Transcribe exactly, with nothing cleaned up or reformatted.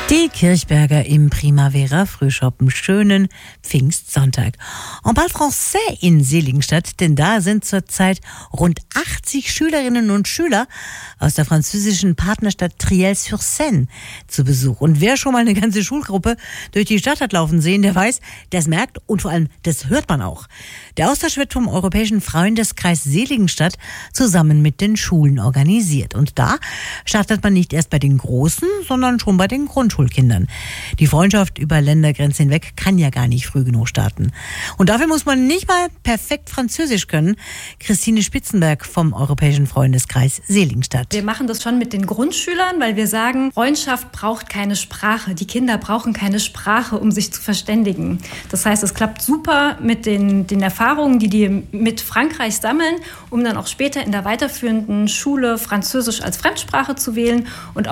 Die Kirchberger im Primavera-Frühschoppen. Schönen Pfingstsonntag. En bal français in Seligenstadt, denn da sind zurzeit rund achtzig Schülerinnen und Schüler aus der französischen Partnerstadt Triel-sur-Seine zu Besuch. Und wer schon mal eine ganze Schulgruppe durch die Stadt hat laufen sehen, der weiß, das merkt und vor allem, das hört man auch. Der Austausch wird vom Europäischen Freundeskreis Seligenstadt zusammen mit den Schulen organisiert. Und da startet man nicht erst bei den Großen, sondern schon bei den Grundschulkindern. Die Freundschaft über Ländergrenzen hinweg kann ja gar nicht früh genug starten. Und dafür muss man nicht mal perfekt Französisch können. Christine Spitzenberg vom Europäischen Freundeskreis Seligenstadt. Wir machen das schon mit den Grundschülern, weil wir sagen, Freundschaft braucht keine Sprache. Die Kinder brauchen keine Sprache, um sich zu verständigen. Das heißt, es klappt super mit den, den Erfahrungen, die die mit Frankreich sammeln, um dann auch später in der weiterführenden Schule Französisch als Fremdsprache zu wählen und